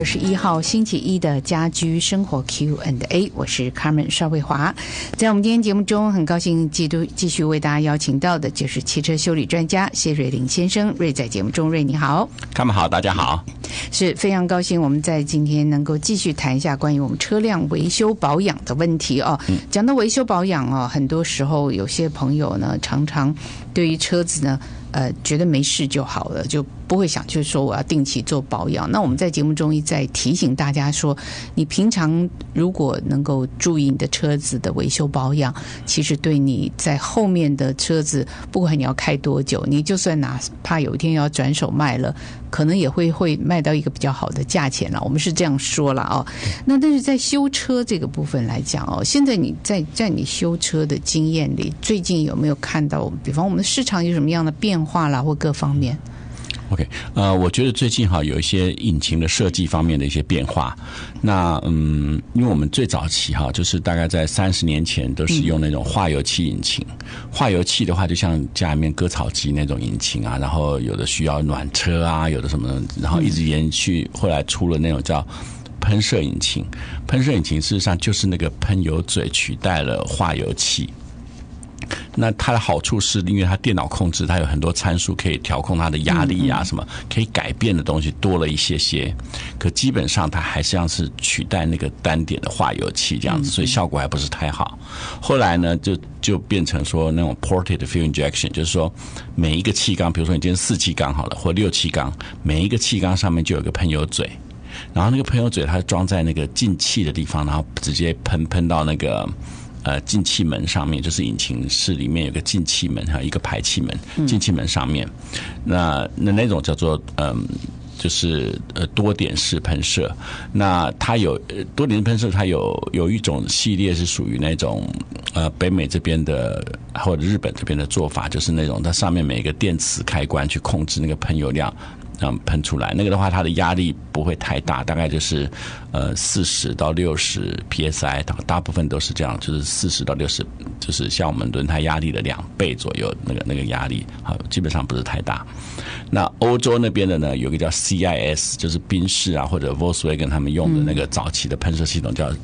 21号星期一的家居生活 Q&A， 我是 Carmen 邵慧华。在我们今天节目中，很高兴继续为大家邀请到的就是汽车修理专家谢瑞麟先生。瑞在节目中，瑞你好。 Carmen好，大家好。 是非常高兴我们在今天能够继续谈一下关于我们车辆维修保养的问题哦。讲到维修保养哦，很多时候有些朋友呢，常常对于车子呢觉得没事就好了，就不会想去说我要定期做保养。那我们在节目中一再提醒大家说，你平常如果能够注意你的车子的维修保养，其实对你在后面的车子，不管你要开多久，你就算哪怕有一天要转手卖了，可能也会卖到一个比较好的价钱了。我们是这样说了哦。那但是在修车这个部分来讲哦，现在你在你修车的经验里，最近有没有看到，比方我们的市场有什么样的变化啦，或各方面 ？OK， 我觉得最近有一些引擎的设计方面的一些变化。那因为我们最早期就是大概在30年前都是用那种化油器引擎。化油器的话，就像家里面割草机那种引擎啊，然后有的需要暖车啊，有的什么，然后一直延续，后来出了那种叫喷射引擎。喷射引擎事实上就是那个喷油嘴取代了化油器。那它的好处是因为它电脑控制，它有很多参数可以调控它的压力啊，什么可以改变的东西多了一些，可基本上它还是像是取代那个单点的化油器这样子，所以效果还不是太好。后来呢就变成说那种 ported fuel injection， 就是说每一个气缸，比如说你今天4气缸好了，或6气缸，每一个气缸上面就有个喷油嘴，然后那个喷油嘴它装在那个进气的地方，然后直接喷到那个进气门上面，就是引擎室里面有个进气门，还有一个排气门，进气门上面，那种叫做就是多点式喷射。那它有多点式喷射，它有一种系列是属于那种北美这边的或者日本这边的做法，就是那种它上面每一个电磁开关去控制那个喷油量。喷出来那个的话，它的压力不会太大，大概就是40到60 psi， 大部分都是这样，就是40到60，就是像我们轮胎压力的2倍左右，那个压力基本上不是太大。那欧洲那边的呢，有个叫 CIS， 就是宾士啊或者 Volkswagen 他们用的那个早期的喷射系统叫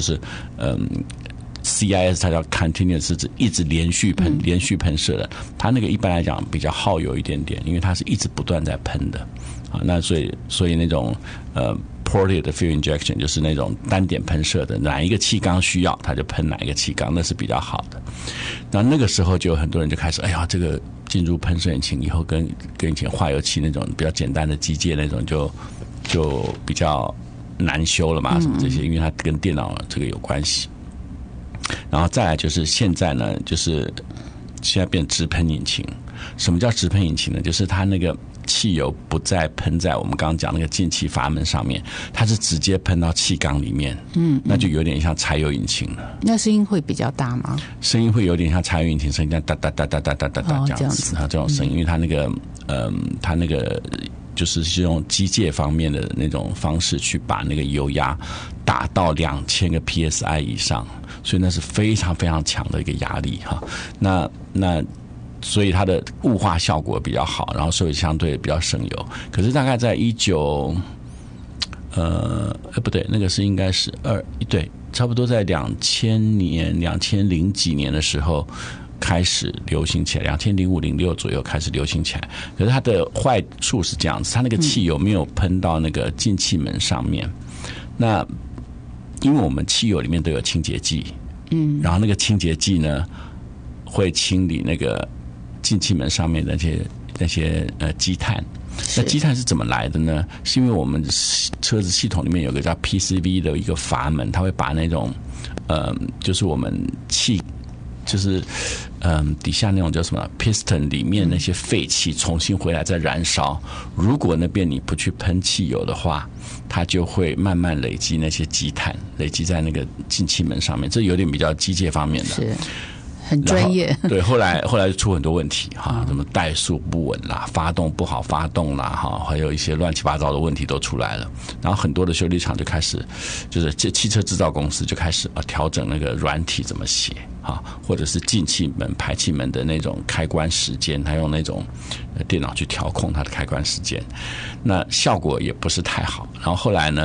CIS， 它叫 continuous， 是指一直连续喷射的。它那个一般来讲比较耗油一点点，因为它是一直不断在喷的。那所以那种ported fuel injection 就是那种单点喷射的，哪一个气缸需要它就喷哪一个气缸，那是比较好的。那个时候就有很多人就开始，哎呀，这个进入喷射引擎以后跟以前化油器那种比较简单的机械那种就比较难修了嘛，什么这些，因为它跟电脑这个有关系。然后再来就是现在呢，就是现在变直喷引擎。什么叫直喷引擎呢？就是它那个汽油不再喷在我们刚刚讲那个进气阀门上面，它是直接喷到气缸里面。那就有点像柴油引擎了。那声音会比较大吗？ 声音会有点像柴油引擎声音，哒哒哒哒哒哒哒哒这样子这种声音，因为它那个就是用机械方面的那种方式去把那个油压打到2000个 psi 以上，所以那是非常非常强的一个压力哈。那所以它的雾化效果比较好，然后所以相对比较省油。可是大概在不对，那个是应该是对，差不多在2000几年的时候开始流行起来，2005、06左右开始流行起来。可是它的坏处是这样子，它那个汽油没有喷到那个进气门上面。那因为我们汽油里面都有清洁剂，然后那个清洁剂呢会清理那个进气门上面的那些积碳。那积碳是怎么来的呢？是因为我们车子系统里面有个叫 PCV 的一个阀门，它会把那种就是我们就是底下那种叫什么 piston 里面那些废气重新回来再燃烧。如果那边你不去喷汽油的话，它就会慢慢累积那些积碳，累积在那个进气门上面。这有点比较机械方面的。是。 很专业。 对，后来就出很多问题哈，什么怠速不稳啦，发动不好发动啦哈，还有一些乱七八糟的问题都出来了。然后很多的修理厂就开始，就是汽车制造公司就开始调整那个软体怎么写啊，或者是进气门、排气门的那种开关时间，他用那种电脑去调控它的开关时间，那效果也不是太好。然后后来呢，